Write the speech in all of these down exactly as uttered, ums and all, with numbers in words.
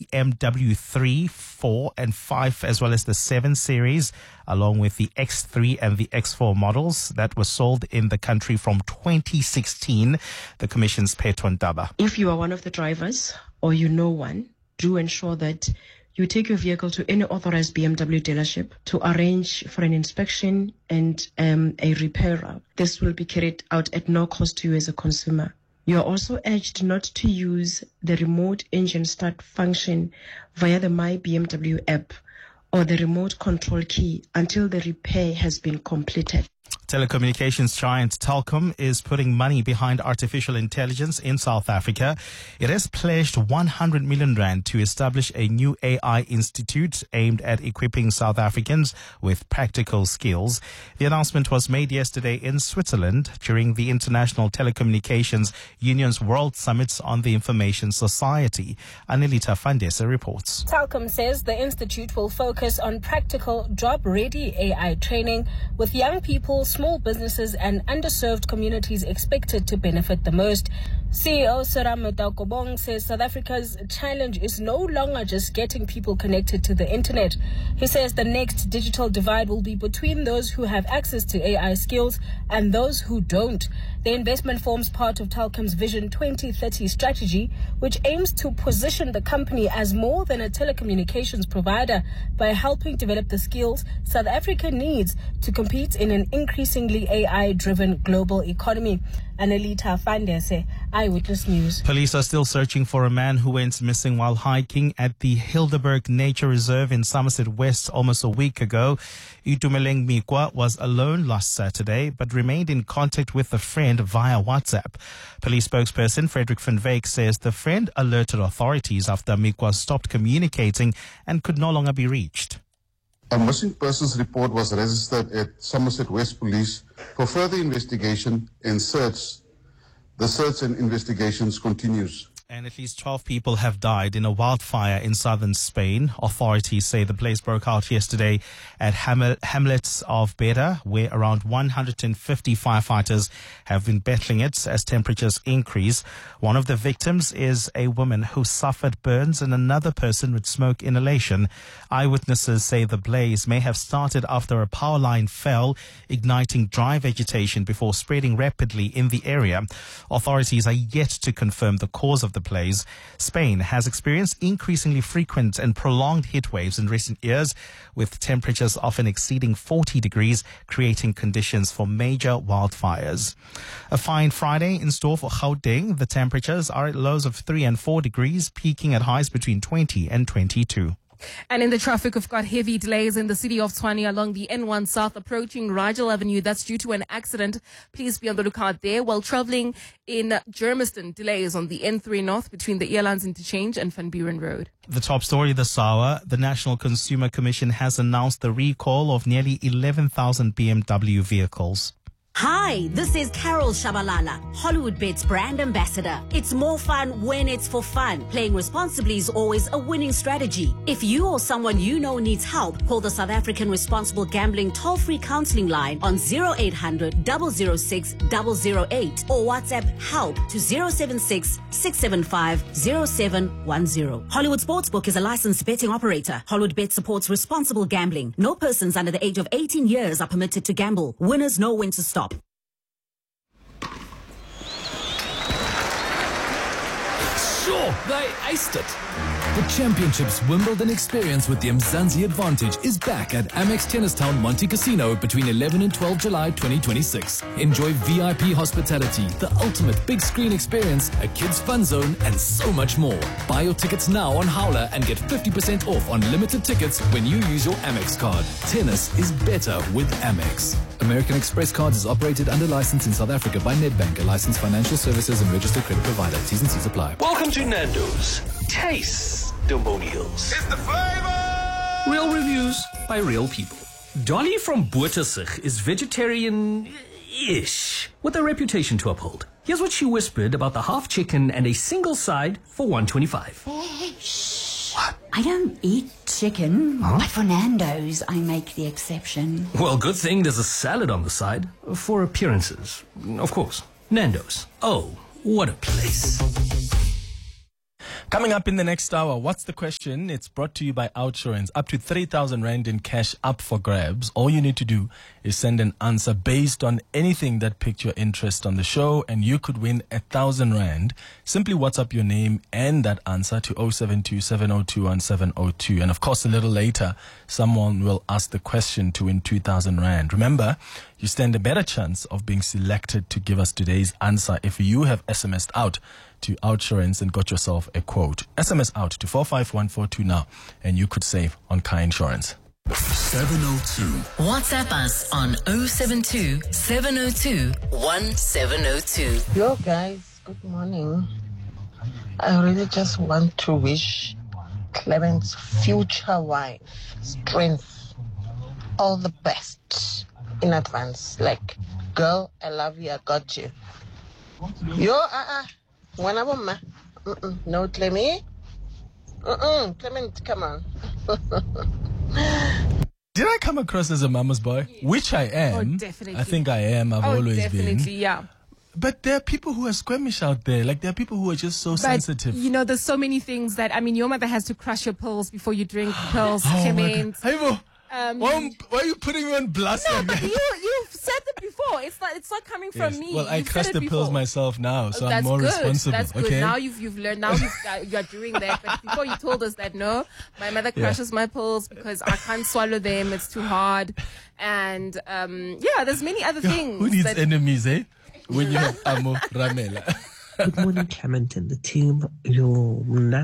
B M W three, four, and five, as well as the seven series, along with the X three and the X four models that were sold in the country from twenty sixteen, the Commission's Phetho Ntaba. If you are one of the drivers or you know one, do ensure that you take your vehicle to any authorized B M W dealership to arrange for an inspection and um, a repair. This will be carried out at no cost to you as a consumer. You are also urged not to use the remote engine start function via the My B M W app or the remote control key until the repair has been completed. Telecommunications giant Telkom is putting money behind artificial intelligence in South Africa. It has pledged one hundred million rand to establish a new A I institute aimed at equipping South Africans with practical skills. The announcement was made yesterday in Switzerland during the International Telecommunications Union's World Summit on the Information Society. Anelita Fandesa reports. Telkom says the institute will focus on practical, job-ready A I training with young people, small businesses and underserved communities expected to benefit the most. C E O Serame Taukobong says South Africa's challenge is no longer just getting people connected to the internet. He says the next digital divide will be between those who have access to A I skills and those who don't. The investment forms part of Telkom's Vision twenty thirty strategy, which aims to position the company as more than a telecommunications provider by helping develop the skills South Africa needs to compete in an increasingly A I-driven global economy. Anelita Fandese, Eyewitness News. Police are still searching for a man who went missing while hiking at the Hildeberg Nature Reserve in Somerset West almost a week ago. Itumeleng Mikwa was alone last Saturday but remained in contact with a friend via WhatsApp. Police spokesperson Frederick van Wyk says the friend alerted authorities after Mikwa stopped communicating and could no longer be reached. A missing persons report was registered at Somerset West Police for further investigation and search. The search and investigations continues. And at least twelve people have died in a wildfire in southern Spain. Authorities say the blaze broke out yesterday at Ham- hamlets of Beda, where around one hundred fifty firefighters have been battling it as temperatures increase. One of the victims is a woman who suffered burns and another person with smoke inhalation. Eyewitnesses say the blaze may have started after a power line fell, igniting dry vegetation before spreading rapidly in the area. Authorities are yet to confirm the cause of the The blaze. Spain has experienced increasingly frequent and prolonged heat waves in recent years, with temperatures often exceeding forty degrees, creating conditions for major wildfires. A fine Friday in store for Gauteng. The temperatures are at lows of three and four degrees, peaking at highs between twenty and twenty-two. And in the traffic, we've got heavy delays in the city of Tshwane along the N one South approaching Rigel Avenue. That's due to an accident. Please be on the lookout there. While traveling in Germiston, delays on the N three North between the Earlands Interchange and Van Buren Road. The top story this hour, the National Consumer Commission has announced the recall of nearly eleven thousand B M W vehicles. Hi, this is Carol Shabalala, HollywoodBets brand ambassador. It's more fun when it's for fun. Playing responsibly is always a winning strategy. If you or someone you know needs help, call the South African Responsible Gambling toll-free counseling line on zero eight hundred, double oh six, double oh eight or WhatsApp help to zero seven six, six seven five, zero seven one zero. Hollywood Sportsbook is a licensed betting operator. HollywoodBet supports responsible gambling. No persons under the age of eighteen years are permitted to gamble. Winners know when to stop. Sure, they aced it. The Championships Wimbledon experience with the Mzansi Advantage is back at Amex Tennistown Monte Casino between eleven and twelve July twenty twenty-six. Enjoy V I P hospitality, the ultimate big screen experience, a kids fun zone, and so much more. Buy your tickets now on Howler and get fifty percent off on limited tickets when you use your Amex card. Tennis is better with Amex. American Express Cards is operated under license in South Africa by Nedbank, a licensed financial services and registered credit provider. T's and C's apply. Welcome to Nando's Taste-Demonials. It's the flavor! Real reviews by real people. Dolly from Bottersig is vegetarian-ish, with a reputation to uphold. Here's what she whispered about the half chicken and a single side for one twenty-five. Shh. What? I don't eat chicken, huh? But for Nando's, I make the exception. Well, good thing there's a salad on the side, for appearances. Of course. Nando's. Oh, what a place. Coming up in the next hour, what's the question? It's brought to you by Outsurance. Up to three thousand rand in cash up for grabs. All you need to do is send an answer based on anything that piqued your interest on the show, and you could win a thousand rand. Simply WhatsApp your name and that answer to zero seven two, seven zero two, one seven zero two. And of course, a little later, someone will ask the question to win two thousand rand. Remember, you stand a better chance of being selected to give us today's answer if you have S M S'd out to Outsurance and got yourself a quote. S M S out to four five one four two now, and you could save on car insurance. seven oh two. WhatsApp us on zero seven two, seven zero two, one seven zero two. Yo guys, good morning. I really just want to wish Clement's future wife strength, all the best in advance. Like, girl, I love you, I got you. Yo, uh-uh. When I want ma, no Clement, uh-uh, Clement, come on. Did I come across as a mama's boy? Which I am. Oh, definitely. I think I am. I've oh, always definitely, been. yeah. But there are people who are squeamish out there. Like, there are people who are just so but, sensitive. You know, there's so many things that, I mean, your mother has to crush your pearls before you drink pearls, oh Clement. Hey, Um, why, why are you putting me on blast no, like but that? you, you've said it before. It's not, it's not coming from Yes. me. Well, I You've crushed said the it pills before. myself now, so Oh, I'm that's more good. responsible. That's good. Okay? Now you've you've learned. Now you've got, you're doing that. But before you told us that, no, my mother Yeah. crushes my pills because I can't swallow them. It's too hard. And um, yeah, there's many other things. Who needs that, enemies, eh? When you have Amo Ramela. Good morning, Clement and the team. You,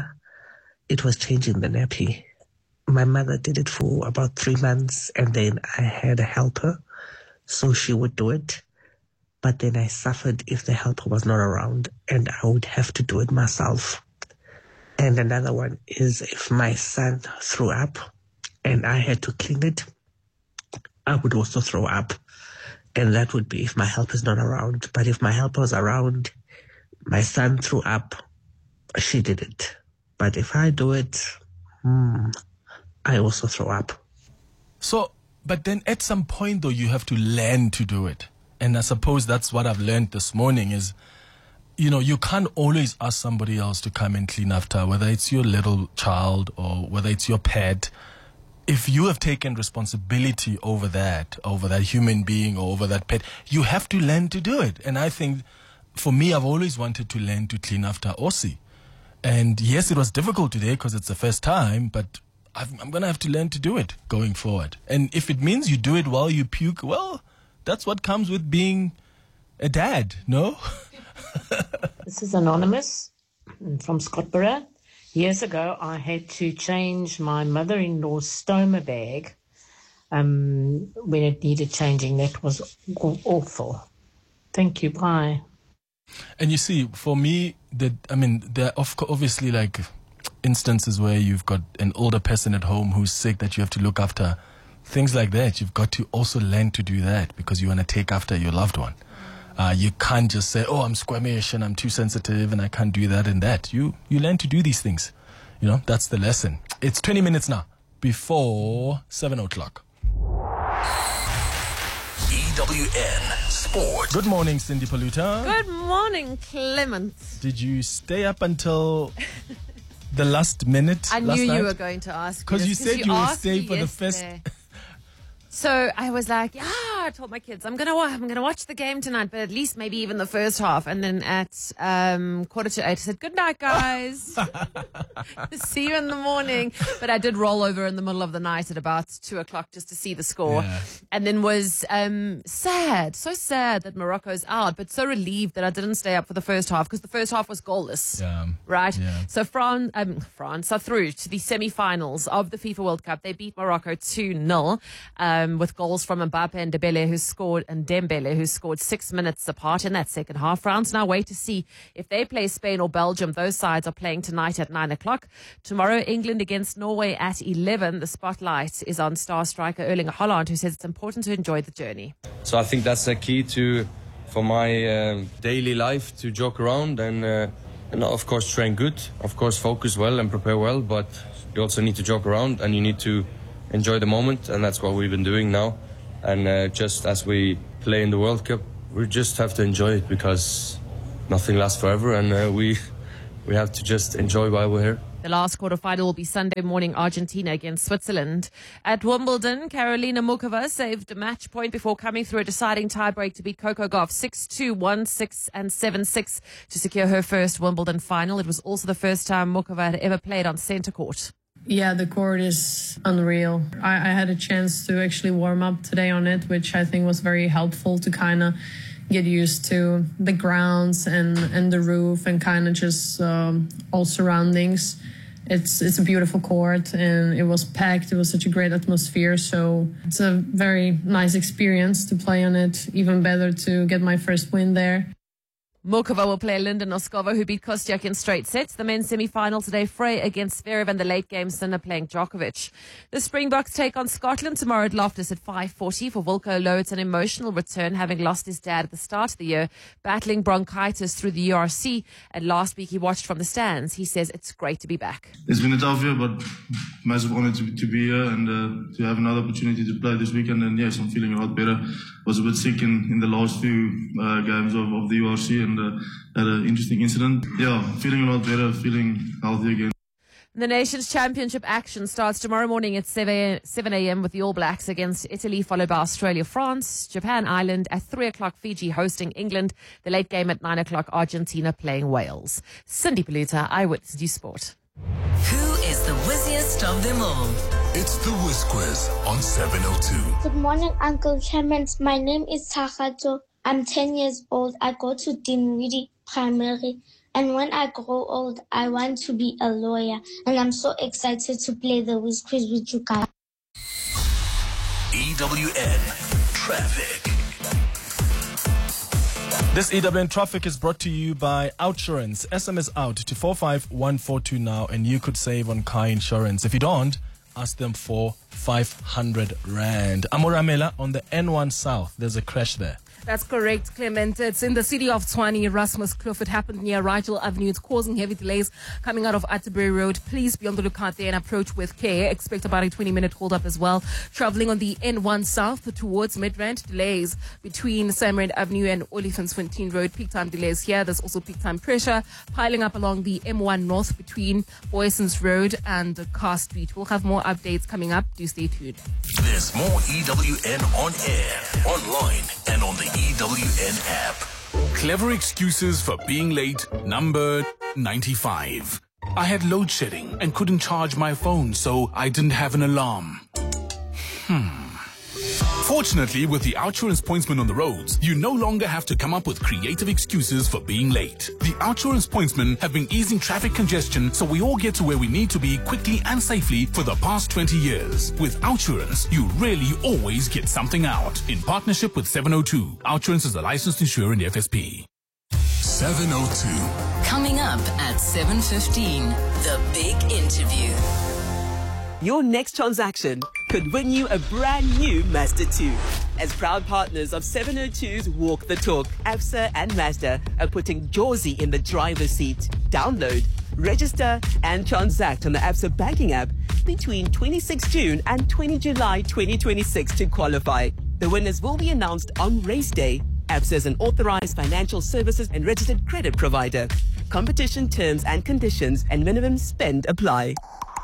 it was changing the nappy. My mother did it for about three months, and then I had a helper, so she would do it. But then I suffered if the helper was not around, and I would have to do it myself. And another one is if my son threw up and I had to clean it, I would also throw up. And that would be if my helper's not around. But if my helper was around, my son threw up, she did it. But if I do it, hmm, I also throw up. So, but then at some point though, you have to learn to do it. And I suppose that's what I've learned this morning is, you know, you can't always ask somebody else to come and clean after, whether it's your little child or whether it's your pet. If you have taken responsibility over that, over that human being or over that pet, you have to learn to do it. And I think for me, I've always wanted to learn to clean after Aussie. And yes, it was difficult today because it's the first time, but I've, I'm going to have to learn to do it going forward. And if it means you do it while you puke, well, that's what comes with being a dad, no? This is Anonymous from Scottsboro. Years ago, I had to change my mother-in-law's stoma bag um, when it needed changing. That was awful. Thank you. Bye. And you see, for me, the, I mean, there are obviously like instances where you've got an older person at home who's sick that you have to look after. Things like that, you've got to also learn to do that because you want to take after your loved one. Uh, you can't just say, oh, I'm squeamish and I'm too sensitive and I can't do that and that. You you learn to do these things. You know, that's the lesson. It's twenty minutes now before seven o'clock. E W N Sport. Good morning, Cindy Paluta. Good morning, Clement. Did you stay up until the last minute? I last knew night? you were going to ask. Because you said you, you would stay for the first. Yesterday. So I was like, yeah, I told my kids, I'm going to I'm gonna watch the game tonight, but at least maybe even the first half. And then at um, quarter to eight, I said, good night, guys. See you in the morning. But I did roll over in the middle of the night at about two o'clock just to see the score. Yeah. And then was um, sad, so sad that Morocco's out, but so relieved that I didn't stay up for the first half because the first half was goalless. Yeah. Right? Yeah. So France, um, France are through to the semi-finals of the FIFA World Cup. They beat Morocco two nil. Um, with goals from Mbappe and Dembele, who scored, and Dembele, who scored six minutes apart in that second half. France now wait to see if they play Spain or Belgium. Those sides are playing tonight at nine o'clock. Tomorrow, England against Norway at eleven. The spotlight is on star striker Erling Haaland, who says it's important to enjoy the journey. So I think that's the key to for my uh, daily life, to joke around and, uh, and of course train good, of course focus well and prepare well, but you also need to joke around and you need to enjoy the moment, and that's what we've been doing now. And uh, just as we play in the World Cup, we just have to enjoy it because nothing lasts forever, and uh, we we have to just enjoy while we're here. The last quarterfinal will be Sunday morning, Argentina against Switzerland. At Wimbledon, Karolina Muchova saved a match point before coming through a deciding tiebreak to beat Coco Gauff six two, one six and seven six to secure her first Wimbledon final. It was also the first time Muchova had ever played on centre court. Yeah, the court is unreal. I, I had a chance to actually warm up today on it, which I think was very helpful to kind of get used to the grounds and, and the roof and kind of just um, all surroundings. It's it's a beautiful court and it was packed. It was such a great atmosphere. So it's a very nice experience to play on it. Even better to get my first win there. Muchova will play Linda Noskova, who beat Kostyuk in straight sets. The men's semi-final today, Frey against Zverev, and the late game Sinner playing Djokovic. The Springboks take on Scotland tomorrow at Loftus at five forty. For Wilco Louw, it's an emotional return, having lost his dad at the start of the year, battling bronchitis through the U R C. And last week he watched from the stands. He says it's great to be back. It's been a tough year, but massive honor to, to be here and uh, to have another opportunity to play this weekend. And yes, I'm feeling a lot better. Was a bit sick in, in the last few uh, games of, of the U R C and uh, had an interesting incident. Yeah, feeling a lot better, feeling healthy again. The Nations Championship action starts tomorrow morning at seven a.m. with the All Blacks against Italy, followed by Australia, France, Japan, Ireland at three o'clock, Fiji hosting England. The late game at nine o'clock, Argentina playing Wales. Cindy Paluta, Eyewitness News Sport. Who is the whizziest of them all? It's the Whiz Quiz on seven oh two. Good morning, Uncle Clemens. My name is Takato. I'm ten years old. I go to Dinwiddie Primary. And when I grow old, I want to be a lawyer. And I'm so excited to play the Whiz Quiz with you guys. E W N Traffic. This E W N Traffic is brought to you by Outsurance. S M S out to four five one four two now and you could save on car insurance. If you don't, ask them for five hundred rand. Amoramela on the N one South. There's a crash there. That's correct, Clement. It's in the city of Tshwane, Erasmus Kloof. It happened near Rigel Avenue. It's causing heavy delays coming out of Atterbury Road. Please be on the lookout there and approach with care. Expect about a twenty-minute hold-up as well. Traveling on the N one South towards Midrand. Delays between Samrand Avenue and Olifantsfontein Road. Peak time delays here. There's also peak time pressure piling up along the M one North between Boysons Road and Carr Street. We'll have more updates coming up. Do stay tuned. There's more E W N on air, online, and on the E W N app. Clever excuses for being late, number ninety-five. I had load shedding and couldn't charge my phone, so I didn't have an alarm. Hmm. Fortunately, with the Outsurance pointsman on the roads, you no longer have to come up with creative excuses for being late. The Outsurance pointsmen have been easing traffic congestion so we all get to where we need to be quickly and safely for the past twenty years. With Outsurance, you really always get something out. In partnership with seven oh two, Outsurance is a licensed insurer in the F S P. seven oh two. Coming up at seven fifteen, the big interview. Your next transaction could win you a brand new Mazda two. As proud partners of seven oh two's Walk the Talk, Absa and Mazda are putting Jorzy in the driver's seat. Download, register and transact on the Absa banking app between twenty-sixth of June and twentieth of July twenty twenty-six to qualify. The winners will be announced on race day. Absa is an authorized financial services and registered credit provider. Competition terms and conditions and minimum spend apply.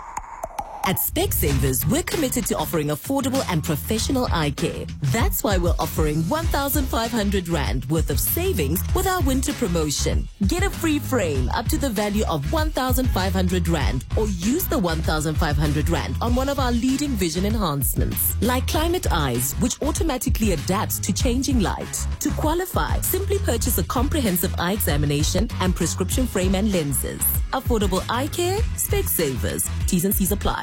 At Specsavers, we're committed to offering affordable and professional eye care. That's why we're offering one thousand five hundred rand worth of savings with our winter promotion. Get a free frame up to the value of one thousand five hundred rand or use the one thousand five hundred rand on one of our leading vision enhancements, like Climate Eyes, which automatically adapts to changing light. To qualify, simply purchase a comprehensive eye examination and prescription frame and lenses. Affordable eye care, Specsavers. T's and C's apply.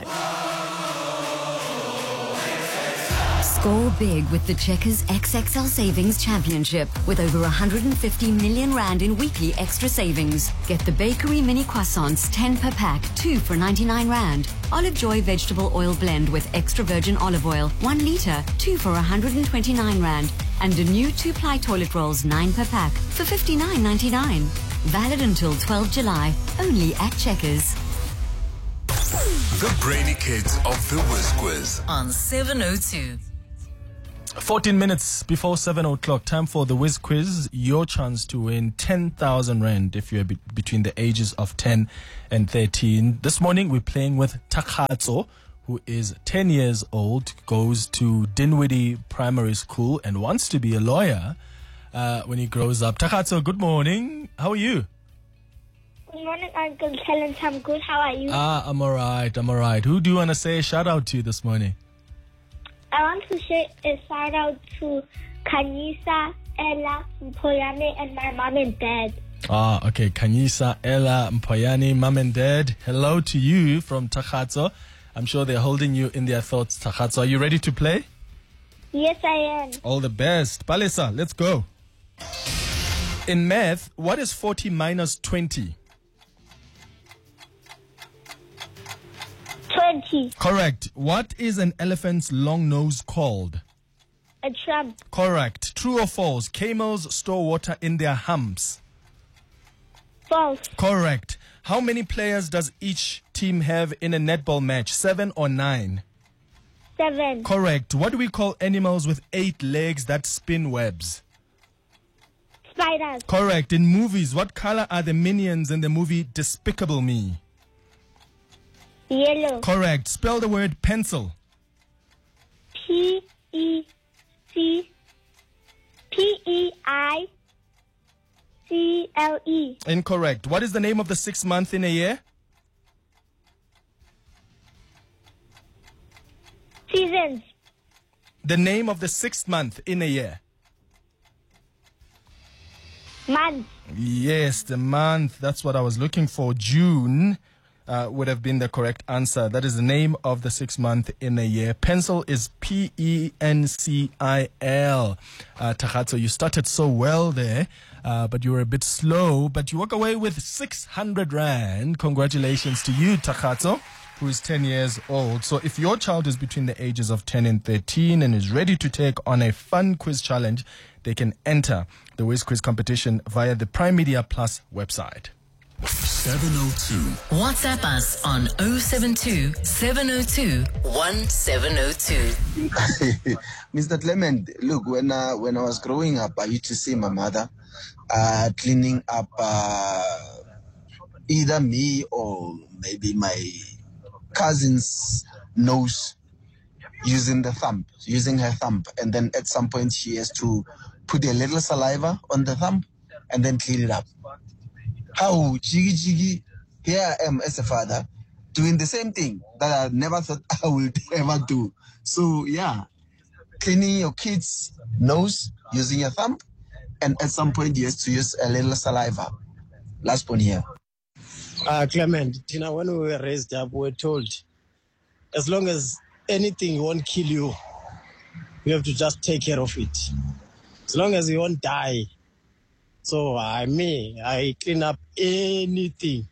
Score big with the Checkers X X L Savings Championship with over one hundred fifty million rand in weekly extra savings. Get the bakery mini croissants ten per pack, two for ninety-nine rand. Olive Joy vegetable oil blend with extra virgin olive oil, one litre, two for one hundred twenty-nine rand. And a new two-ply toilet rolls, nine per pack for fifty-nine ninety-nine. Valid until twelfth of July, only at Checkers. The brainy kids of the Whiz Quiz on seven oh two. fourteen minutes before seven o'clock. Time for the Whiz Quiz. Your chance to win ten thousand rand if you're be- between the ages of ten and thirteen. This morning we're playing with Takhatso, who is ten years old, goes to Dinwiddie Primary School and wants to be a lawyer uh, when he grows up. Takhatso, good morning. How are you? Good morning, Uncle Talent. I'm good. How are you? Ah, I'm all right. I'm all right. Who do you want to say a shout out to this morning? I want to say a shout out to Kanisa, Ella, Mpoyane, and my mom and dad. Ah, okay. Kanyisa, Ella, Mpoyane, mom and dad. Hello to you from Takhatso. I'm sure they're holding you in their thoughts, Takhatso. Are you ready to play? Yes, I am. All the best. Palesa, let's go. In math, what is forty minus twenty? twenty. Correct. What is an elephant's long nose called? A trump. Correct. True or false? Camels store water in their humps. False. Correct. How many players does each team have in a netball match? Seven or nine? Seven. Correct. What do we call animals with eight legs that spin webs? Spiders. Correct. In movies, what color are the minions in the movie Despicable Me? Yellow. Correct. Spell the word pencil. P E C P E I C L E. Incorrect. What is the name of the sixth month in a year? Seasons. The name of the sixth month in a year? Month. Yes, the month. That's what I was looking for. June uh, would have been the correct answer. That is the name of the sixth month in a year. Pencil is P E N C I L. Uh, Takhatso, you started so well there, uh, but you were a bit slow. But you walk away with six hundred rand. Congratulations to you, Takhatso, who is ten years old. So if your child is between the ages of ten and thirteen and is ready to take on a fun quiz challenge, they can enter the Whiz Quiz competition via the Prime Media Plus website. seven oh two. WhatsApp us on oh seven two, seven oh two, one seven oh two. Mister Clement, look, when uh, when I was growing up, I used to see my mother uh, cleaning up uh, either me or maybe my cousin's nose using the thumb, using her thumb. And then at some point she has to put a little saliva on the thumb and then clean it up. How jiggy jiggy, here I am as a father doing the same thing that I never thought I would ever do. So yeah, cleaning your kid's nose using your thumb, and at some point you have to use a little saliva. Last one here. Uh, Clement, you know, when we were raised up, we were told, as long as anything won't kill you, you have to just take care of it. As long as you won't die. So, I mean, I clean up anything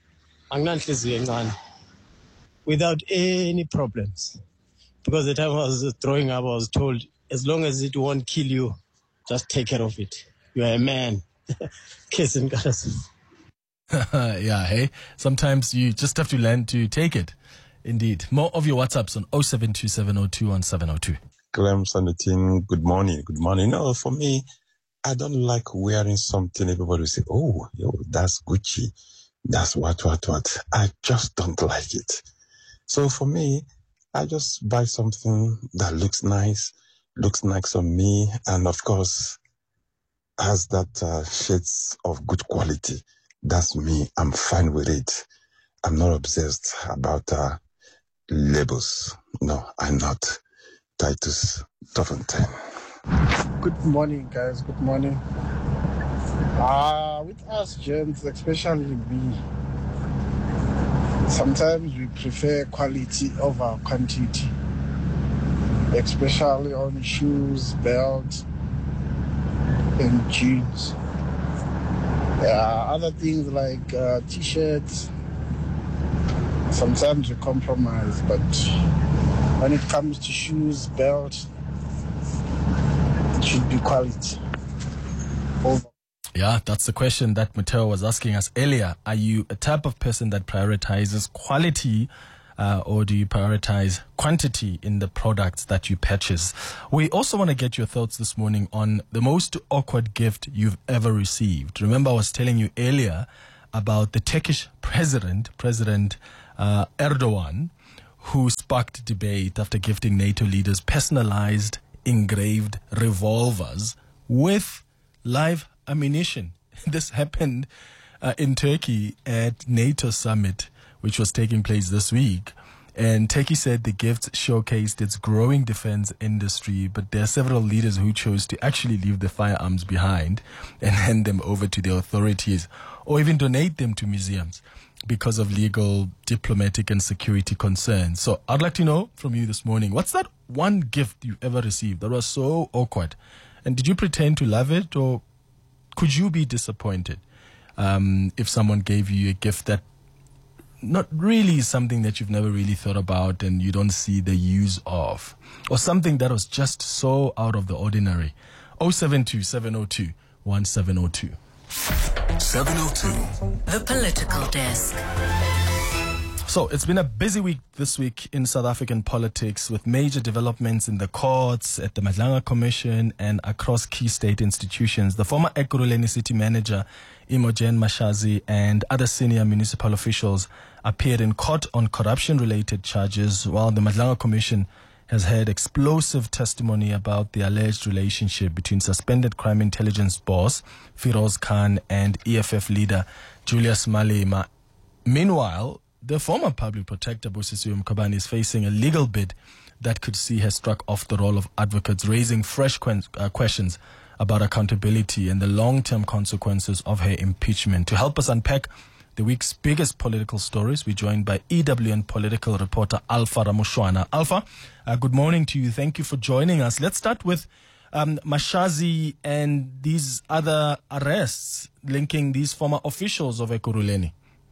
without any problems. Because the time I was growing up, I was told, as long as it won't kill you, just take care of it. You are a man. Case in Karasu. Yeah, hey. Sometimes you just have to learn to take it. Indeed. More of your WhatsApps on oh seven two, seven oh two, one seven oh two. Clem and the team, good morning. Good morning. No, for me, I don't like wearing something everybody will say, oh, yo, that's Gucci. That's what, what, what. I just don't like it. So for me, I just buy something that looks nice, looks nice on me, and of course, has that uh, shades of good quality. That's me. I'm fine with it. I'm not obsessed about uh, labels. No, I'm not. Titus Tofontaine. Good morning, guys. Good morning. Uh, with us gents, especially me, sometimes we prefer quality over quantity, especially on shoes, belts, and jeans. Yeah, other things like uh, t-shirts, sometimes we compromise, but when it comes to shoes, belts, it should be quality. Over. Yeah, that's the question that Mateo was asking us earlier. Are you a type of person that prioritizes quality Uh, or do you prioritize quantity in the products that you purchase? We also want to get your thoughts this morning on the most awkward gift you've ever received. Remember, I was telling you earlier about the Turkish president, President uh, Erdogan, who sparked debate after gifting NATO leaders personalized engraved revolvers with live ammunition. This happened uh, in Turkey at NATO summit, which was taking place this week. And Turkey said the gifts showcased its growing defense industry, but there are several leaders who chose to actually leave the firearms behind and hand them over to the authorities or even donate them to museums because of legal, diplomatic, and security concerns. So I'd like to know from you this morning, what's that one gift you ever received that was so awkward? And did you pretend to love it, or could you be disappointed um, if someone gave you a gift that not really something that you've never really thought about and you don't see the use of, or something that was just so out of the ordinary? oh seven two, seven oh two, one seven oh two. seven oh two. The Political Desk. So it's been a busy week this week in South African politics, with major developments in the courts, at the Madlanga Commission, and across key state institutions. The former Ekurhuleni city manager, Imogen Mashazi, and other senior municipal officials appeared in court on corruption-related charges, while the Madlanga Commission has had explosive testimony about the alleged relationship between suspended crime intelligence boss Firoz Khan and E F F leader Julius Malema. Meanwhile, the former public protector, Busisiwe Mkhwebane, is facing a legal bid that could see her struck off the roll of advocates, raising fresh quen- uh, questions about accountability and the long-term consequences of her impeachment. To help us unpack the week's biggest political stories, we're joined by E W N political reporter Alpha Ramushwana. Alpha, uh, good morning to you. Thank you for joining us. Let's start with um, Mashazi and these other arrests linking these former officials of Ekurhuleni.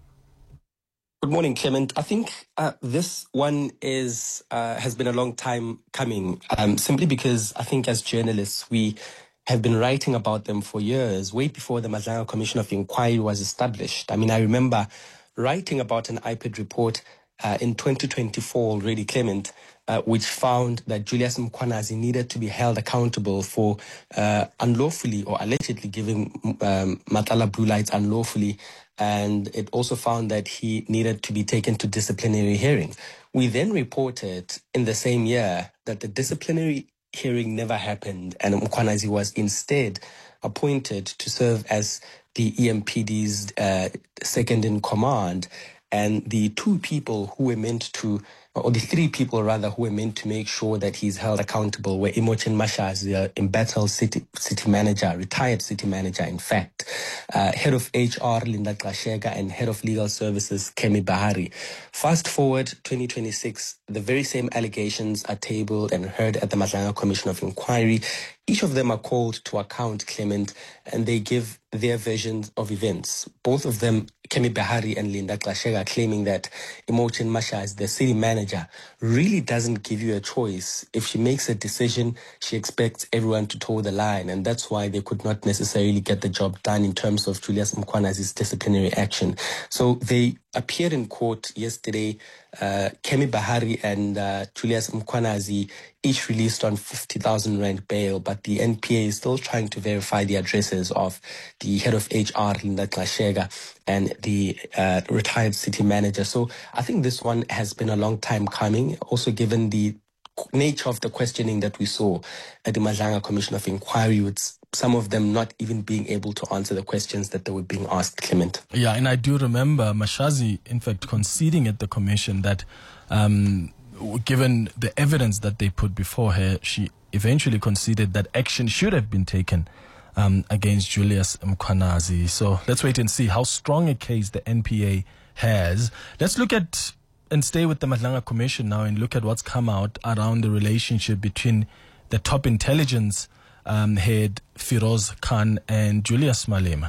Good morning, Clement. I think uh, this one is uh, has been a long time coming, um, simply because I think as journalists, we have been writing about them for years, way before the Madlanga Commission of Inquiry was established. I mean, I remember writing about an I P I D report uh, in twenty twenty-four already, Clement, uh, which found that Julius Mkhwanazi needed to be held accountable for uh, unlawfully or allegedly giving um, Matala blue lights unlawfully. And it also found that he needed to be taken to disciplinary hearing. We then reported in the same year that the disciplinary hearing never happened, and Mkhwanazi was instead appointed to serve as the E M P D's uh, second in command. And the two people who were meant to, or the three people rather, who were meant to make sure that he's held accountable were Imogen Mashazi, the embattled city city manager, retired city manager, in fact, uh, head of H R Linda Gashega, and head of legal services Kemi Bahari. Fast forward twenty twenty-six, the very same allegations are tabled and heard at the Madlanga Commission of Inquiry. Each of them are called to account, Clement, and they give their versions of events. Both of them, Kemi Bahari and Linda Gashega, claiming that Imogen Mashazi, the city manager, really doesn't give you a choice. If she makes a decision, she expects everyone to toe the line, and that's why they could not necessarily get the job done in terms of Julius Mkhwanazi's disciplinary action. So they appeared in court yesterday. Uh, Kemi Bahari and uh, Julius Mkhwanazi each released on fifty thousand rand bail, but the N P A is still trying to verify the addresses of the head of H R, Linda Gashega, and the uh, retired city manager. So I think this one has been a long time coming, also given the nature of the questioning that we saw at the Madlanga Commission of Inquiry, with some of them not even being able to answer the questions that they were being asked, Clement. Yeah, and I do remember Mashazi, in fact, conceding at the commission that um, given the evidence that they put before her, she eventually conceded that action should have been taken um, against Julius Mkhwanazi. So let's wait and see how strong a case the N P A has. Let's look at and stay with the Madlanga Commission now and look at what's come out around the relationship between the top intelligence um, head Firoz Khan and Julius Malema.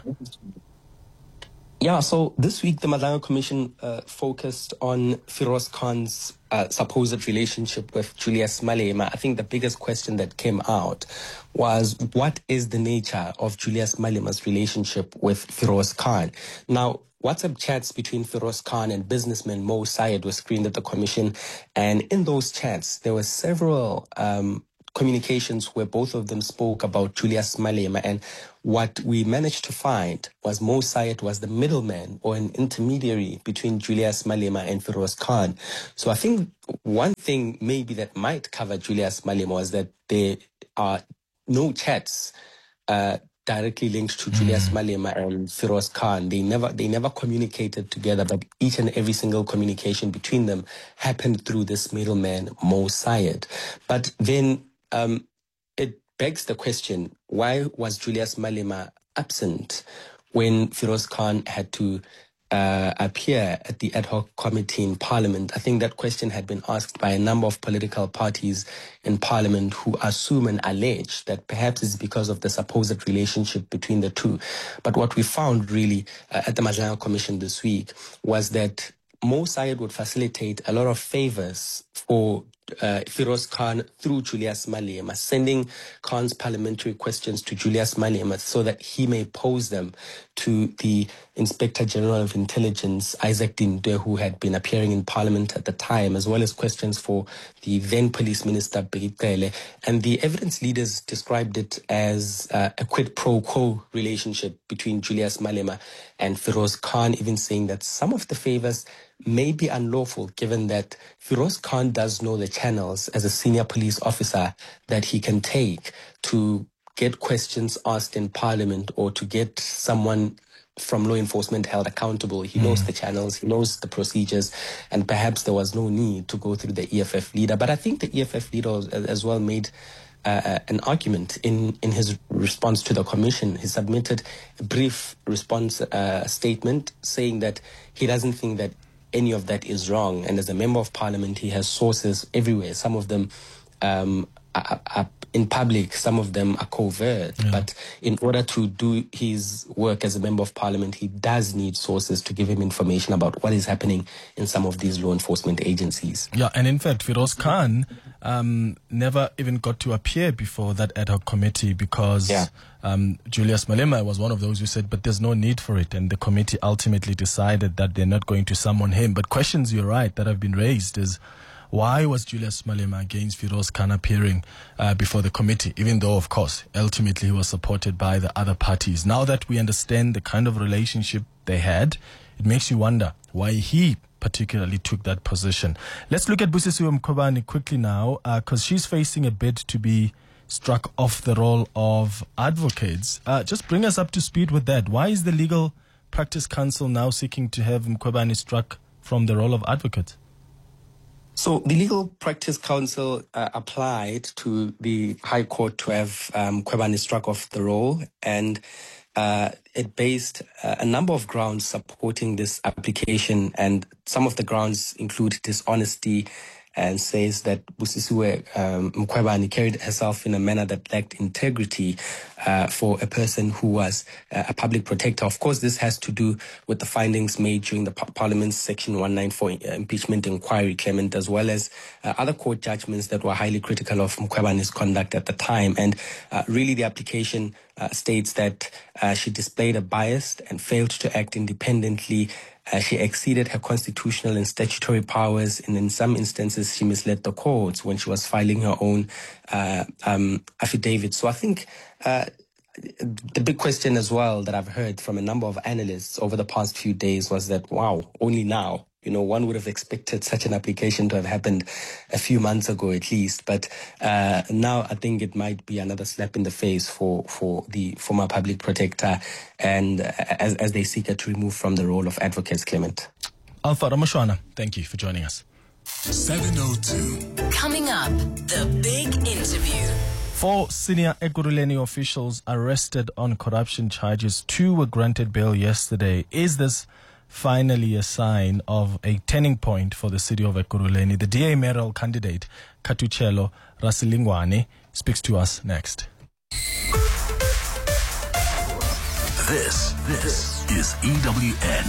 Yeah, so this week the Madlanga Commission uh, focused on Firoz Khan's uh, supposed relationship with Julius Malema. I think the biggest question that came out was, what is the nature of Julius Malema's relationship with Firoz Khan? Now, WhatsApp chats between Feroz Khan and businessman Mo Syed were screened at the commission. And in those chats, there were several um, communications where both of them spoke about Julius Malema. And what we managed to find was Mo Syed was the middleman or an intermediary between Julius Malema and Feroz Khan. So I think one thing maybe that might cover Julius Malema was that there are no chats uh, directly linked to Julius Malema and Feroz Khan. They never they never communicated together, but each and every single communication between them happened through this middleman, Mo Syed. But then um, it begs the question, why was Julius Malema absent when Feroz Khan had to uh, appear at the ad hoc committee in Parliament? I think that question had been asked by a number of political parties in Parliament who assume and allege that perhaps it's because of the supposed relationship between the two. But what we found really uh, at the Mazanga Commission this week was that Mo Syed would facilitate a lot of favors for uh, Feroz Khan through Julius Malema, sending Khan's parliamentary questions to Julius Malema so that he may pose them to the Inspector General of Intelligence, Isaac Dindwe, who had been appearing in Parliament at the time, as well as questions for the then Police Minister, Bheki Cele. And the evidence leaders described it as uh, a quid pro quo relationship between Julius Malema and Feroz Khan, even saying that some of the favors may be unlawful, given that Feroz Khan does know the channels as a senior police officer that he can take to get questions asked in Parliament or to get someone from law enforcement held accountable. He knows mm. the channels, he knows the procedures, and perhaps there was no need to go through the E F F leader. But I think the E F F leader as well made uh, an argument in, in his response to the commission. He submitted a brief response uh, statement saying that he doesn't think that any of that is wrong. And as a member of parliament, he has sources everywhere. Some of them um, are, are in public, some of them are covert. Yeah. But in order to do his work as a member of parliament, he does need sources to give him information about what is happening in some of these law enforcement agencies. Yeah, and in fact, Feroz Khan um, never even got to appear before that ad hoc committee because yeah. um, Julius Malema was one of those who said, but there's no need for it. And the committee ultimately decided that they're not going to summon him. But questions, you're right, that have been raised is, why was Julius Malema against Feroz Khan appearing uh, before the committee, even though, of course, ultimately he was supported by the other parties? Now that we understand the kind of relationship they had, it makes you wonder why he particularly took that position. Let's look at Busisiwe Mkhwebane quickly now, because uh, she's facing a bid to be struck off the role of advocates. Uh, just bring us up to speed with that. Why is the Legal Practice Council now seeking to have Mkhwebane struck from the role of advocate? So the Legal Practice Council uh, applied to the High Court to have um, Mkhwebane struck off the role, and uh, it based uh, a number of grounds supporting this application, and some of the grounds include dishonesty, and says that Busisiwe um, Mkhwebane carried herself in a manner that lacked integrity uh, for a person who was uh, a public protector. Of course, this has to do with the findings made during the par- Parliament's Section one ninety-four impeachment inquiry, Clement, as well as uh, other court judgments that were highly critical of Mkhwebane's conduct at the time. And uh, really the application uh, states that uh, she displayed a bias and failed to act independently. Uh, she exceeded her constitutional and statutory powers, and in some instances she misled the courts when she was filing her own uh, um, affidavit. So I think uh, the big question as well that I've heard from a number of analysts over the past few days was that, wow, only now. You know, one would have expected such an application to have happened a few months ago at least. But uh, now I think it might be another slap in the face for, for the former public protector, and uh, as, as they seek her to remove from the role of advocates, Clement. Alpha Ramashwana, thank you for joining us. seven oh two. Coming up, the big interview. Four senior Ekurhuleni officials arrested on corruption charges. Two were granted bail yesterday. Is this finally a sign of a turning point for the city of Ekurhuleni? The D A mayoral candidate, Katuchelo Rasilingwane, speaks to us next. This, this is E W N.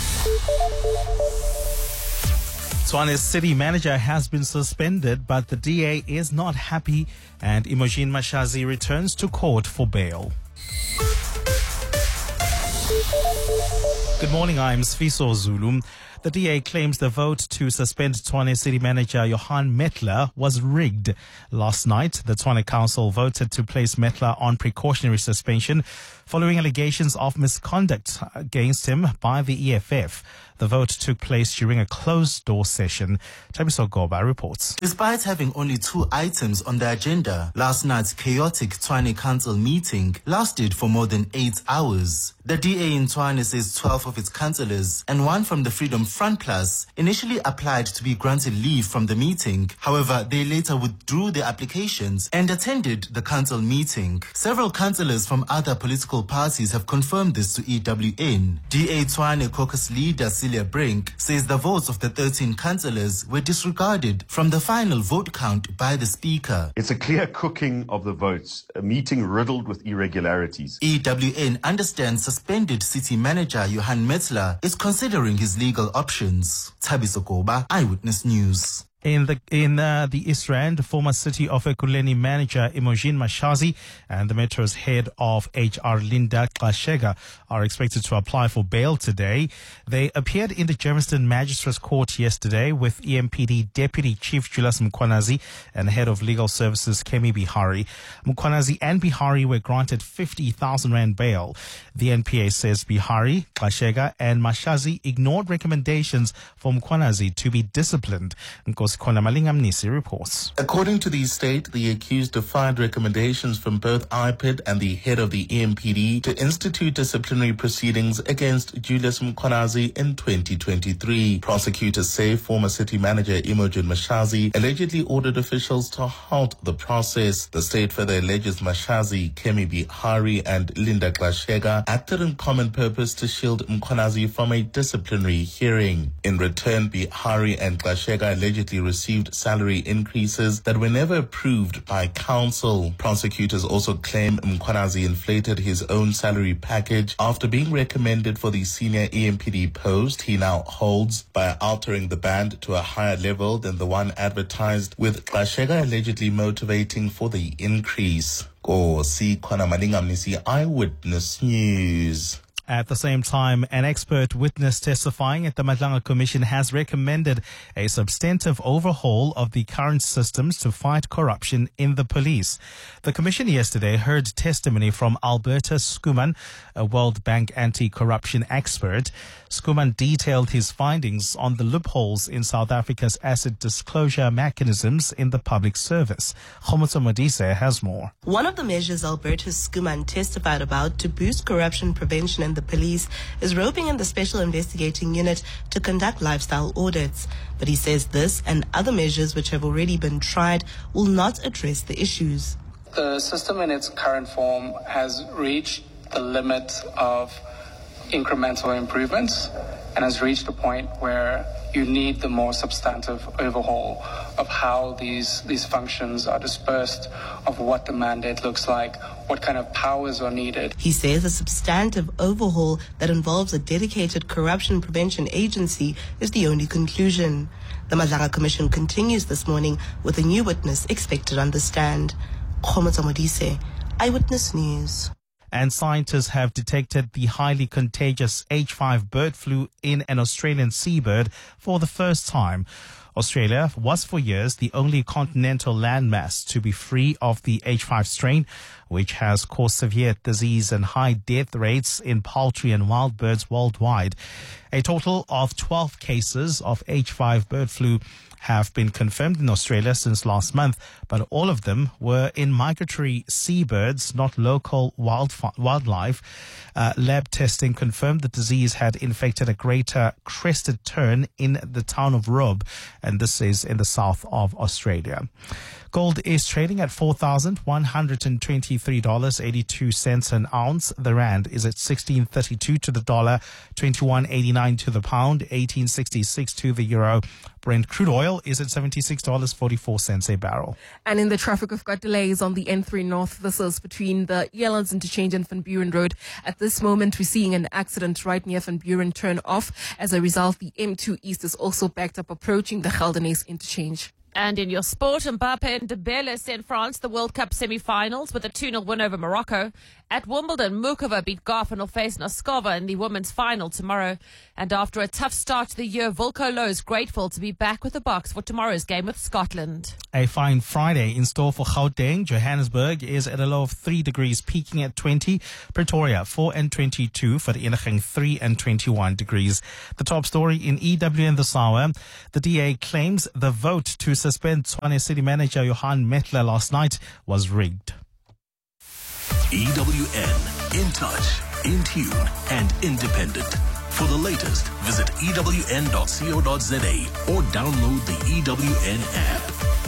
Tshwane's city manager has been suspended, but the D A is not happy, and Imogen Mashazi returns to court for bail. Good morning, I'm Sfiso Zulu. The D A claims the vote to suspend Tshwane City Manager Johan Metler was rigged. Last night, the Tshwane Council voted to place Metler on precautionary suspension following allegations of misconduct against him by the E F F. The vote took place during a closed-door session. Tabiso Goba reports. Despite having only two items on the agenda, last night's chaotic Tshwane Council meeting lasted for more than eight hours. The D A in Tshwane says twelve of its councillors and one from the Freedom Front Plus initially applied to be granted leave from the meeting. However, they later withdrew their applications and attended the council meeting. Several councillors from other political parties have confirmed this to E W N. D A Tshwane caucus leader Celia Brink says the votes of the thirteen councillors were disregarded from the final vote count by the speaker. It's a clear cooking of the votes, a meeting riddled with irregularities. E W N understands suspended city manager Johan Metler is considering his legal options. Tabiso Goba, Eyewitness News. In the in uh, the East Rand, former City of Ekurhuleni manager Imogene Mashazi and the Metro's head of H R Linda Xashega are expected to apply for bail today. They appeared in the Germiston Magistrates Court yesterday with E M P D Deputy Chief Julius Mkhwanazi and Head of Legal Services Kemi Bihari. Mkhwanazi and Bihari were granted fifty thousand rand bail. The N P A says Bihari, Xashega and Mashazi ignored recommendations for Mkhwanazi to be disciplined. Reports. According to the state, the accused defied recommendations from both I P I D and the head of the E M P D to institute disciplinary proceedings against Julius Mkhwanazi in twenty twenty-three. Prosecutors say former city manager Imogen Mashazi allegedly ordered officials to halt the process. The state further alleges Mashazi, Kemi Bihari and Linda Xashega acted in common purpose to shield Mkhwanazi from a disciplinary hearing. In return, Bihari and Xashega allegedly received salary increases that were never approved by council. Prosecutors also claim Mkhwanazi inflated his own salary package after being recommended for the senior E M P D post he now holds by altering the band to a higher level than the one advertised, with Xashega allegedly motivating for the increase. Go see Kwana Malingamnisi, Eyewitness News. At the same time, an expert witness testifying at the Madlanga Commission has recommended a substantive overhaul of the current systems to fight corruption in the police. The commission yesterday heard testimony from Albertus Schoeman, a World Bank anti-corruption expert. Schoeman detailed his findings on the loopholes in South Africa's asset disclosure mechanisms in the public service. Khomotso Modise has more. One of the measures Albertus Schoeman testified about to boost corruption prevention in the police is roping in the Special Investigating Unit to conduct lifestyle audits. But he says this and other measures which have already been tried will not address the issues. The system in its current form has reached the limit of incremental improvements and has reached a point where you need the more substantive overhaul of how these these functions are dispersed, of what the mandate looks like, what kind of powers are needed. He says a substantive overhaul that involves a dedicated corruption prevention agency is the only conclusion. The Madlanga Commission continues this morning with a new witness expected on the stand. Khomotso Modise, Eyewitness News. And scientists have detected the highly contagious H five bird flu in an Australian seabird for the first time. Australia was for years the only continental landmass to be free of the H five strain, which has caused severe disease and high death rates in poultry and wild birds worldwide. A total of twelve cases of H five bird flu have been confirmed in Australia since last month, but all of them were in migratory seabirds, not local wild wildlife. Uh, lab testing confirmed the disease had infected a greater crested tern in the town of Robe, and this is in the south of Australia. Gold is trading at four thousand one hundred twenty-three dollars and eighty-two cents an ounce. The rand is at sixteen thirty-two to the dollar, twenty-one eighty-nine to the pound, eighteen sixty-six to the euro. Brent crude oil is at seventy-six dollars and forty-four cents a barrel. And in the traffic, we've got delays on the N three North. This is between the Elands interchange and Van Buren Road. At this moment, we're seeing an accident right near Van Buren turn off. As a result, the M two East is also backed up approaching the Geldenhuys interchange. And in your sport, Mbappe and Dembele sent France the World Cup semi-finals with a two nil win over Morocco. At Wimbledon, Mukova beat Goff and will face Noskova in the women's final tomorrow. And after a tough start to the year, Volko Low is grateful to be back with the Boks for tomorrow's game with Scotland. A fine Friday in store for Gauteng. Johannesburg is at a low of three degrees, peaking at twenty. Pretoria, four and twenty-two. For the Vereeniging, three and twenty-one degrees. The top story in E W N this hour. The D A claims the vote to suspend Tshwane City Manager Johan Metler last night was rigged. E W N, in touch, in tune, and independent. For the latest, visit E W N dot co dot za or download the E W N app.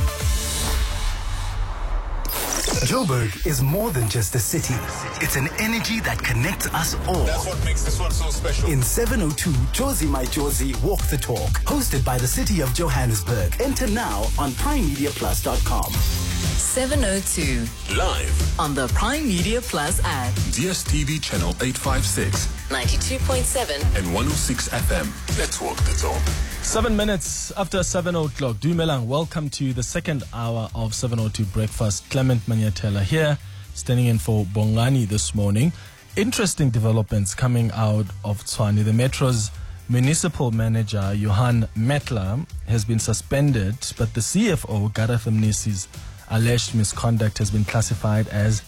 Joburg is more than just a city. It's an energy that connects us all. That's what makes this one so special. In seven oh two, Jozi My Jozi Walk the Talk, hosted by the City of Johannesburg. Enter now on prime media plus dot com. seven oh two. Live on the Prime Media Plus app. D S T V channel eight fifty-six. ninety-two point seven. And one oh six F M. Let's walk the talk. Seven minutes after seven o'clock. Dumelang, welcome to the second hour of seven oh two Breakfast. Clement Manyatela here, standing in for Bongani this morning. Interesting developments coming out of Tshwane. The Metro's municipal manager, Johan Metler, has been suspended, but the C F O, Gareth Mnisi's alleged misconduct has been classified as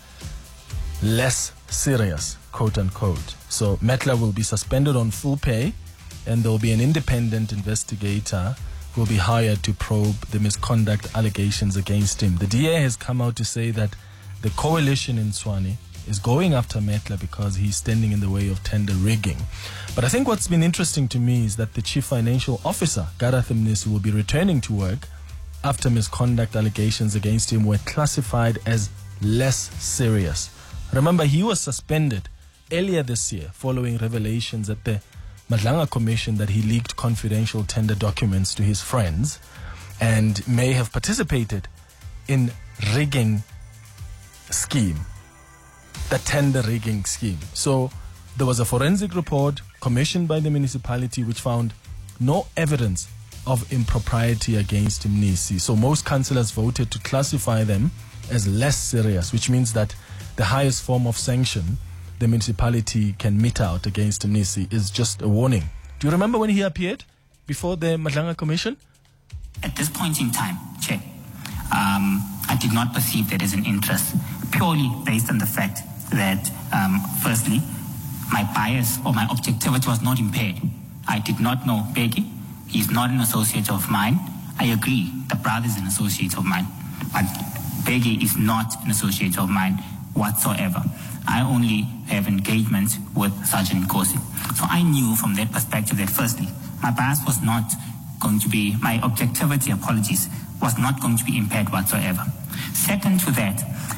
less serious, quote unquote. So Metler will be suspended on full pay, and there will be an independent investigator who will be hired to probe the misconduct allegations against him. The D A has come out to say that the coalition in Tshwane is going after Metler because he's standing in the way of tender rigging. But I think what's been interesting to me is that the chief financial officer, Gareth Mnisi, will be returning to work after misconduct allegations against him were classified as less serious. Remember, he was suspended earlier this year following revelations at the Madlanga Commission that he leaked confidential tender documents to his friends and may have participated in rigging scheme, the tender rigging scheme. So there was a forensic report commissioned by the municipality which found no evidence of impropriety against Mnisi. So most councillors voted to classify them as less serious, which means that the highest form of sanction the municipality can mete out against Mnisi is just a warning. Do you remember when he appeared before the Madlanga Commission? At this point in time, Chair, um, I did not perceive there is an interest, purely based on the fact that, um, firstly, my bias or my objectivity was not impaired. I did not know Peggy. He's not an associate of mine. I agree, the brother is an associate of mine, but Peggy is not an associate of mine whatsoever. I only have engagement with Sergeant Nkosi. So I knew from that perspective that, firstly, my bias was not going to be, my objectivity, apologies, was not going to be impaired whatsoever. Second to that,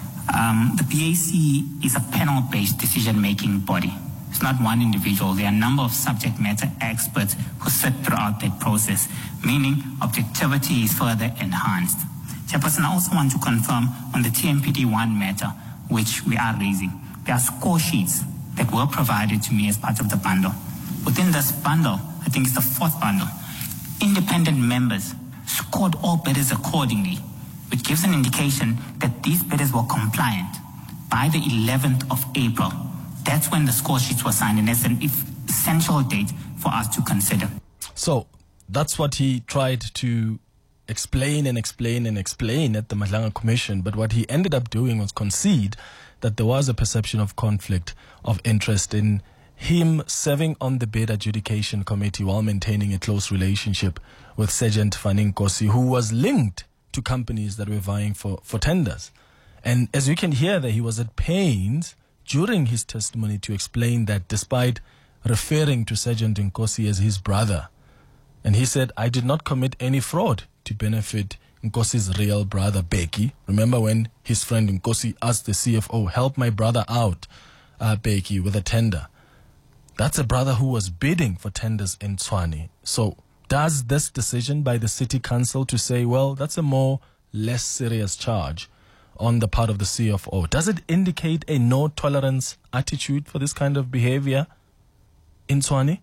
um, the P A C is a panel-based decision-making body. It's not one individual. There are a number of subject matter experts who sit throughout that process, meaning objectivity is further enhanced. Chairperson, I also want to confirm on the T M P D one matter, which we are raising. There are score sheets that were provided to me as part of the bundle. Within this bundle, I think it's the fourth bundle, independent members scored all bidders accordingly, which gives an indication that these bidders were compliant. By the eleventh of April, that's when the score sheets were signed, and that's an essential date for us to consider. So that's what he tried to explain and explain and explain at the Madlanga Commission, but what he ended up doing was concede that there was a perception of conflict of interest in him serving on the bid adjudication committee while maintaining a close relationship with Sergeant Fanny Nkosi, who was linked to companies that were vying for, for tenders. And as you can hear there, he was at pains during his testimony to explain that despite referring to Sergeant Nkosi as his brother, and he said, I did not commit any fraud to benefit Nkosi's real brother, Beki. Remember when his friend Nkosi asked the C F O, help my brother out, uh, Beki, with a tender. That's a brother who was bidding for tenders in Tshwane. So does this decision by the city council to say, well, that's a more less serious charge on the part of the C F O, does it indicate a no-tolerance attitude for this kind of behavior in Tshwane?